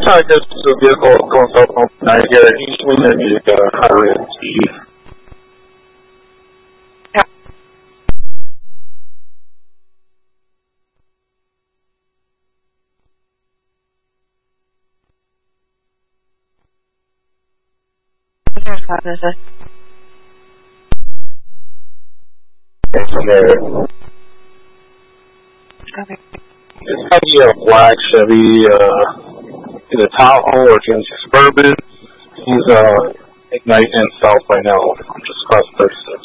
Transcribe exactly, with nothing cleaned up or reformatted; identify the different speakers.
Speaker 1: I guess the vehicle is going south on I get it usually when you get a high rate of speed.
Speaker 2: What is it?
Speaker 1: Okay, from there.
Speaker 2: Okay.
Speaker 1: It's going to be a black Chevy, uh, either Tahoe or G M C Suburban. He's, uh, Ignite and South right now. I'm just across thirty-six.